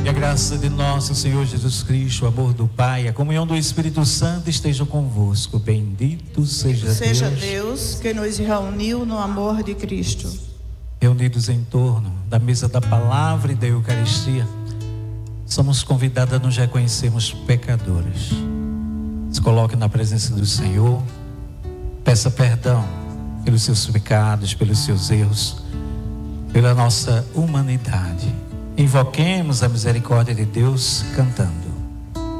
E a graça de nosso Senhor Jesus Cristo, o amor do Pai, a comunhão do Espírito Santo estejam convosco. Bendito seja Deus que nos reuniu no amor de Cristo. Reunidos em torno da mesa da palavra e da Eucaristia, somos convidados a nos reconhecermos pecadores. Se coloque na presença do Senhor, peça perdão pelos seus pecados, pelos seus erros, pela nossa humanidade. Invoquemos a misericórdia de Deus cantando.